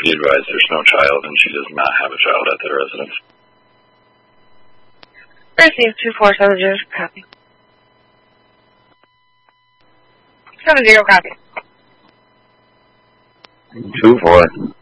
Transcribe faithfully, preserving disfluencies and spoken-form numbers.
Be advised there's no child, and she does not have a child at the residence. Received two four seven zero, copy. Seven zero, copy. Two four.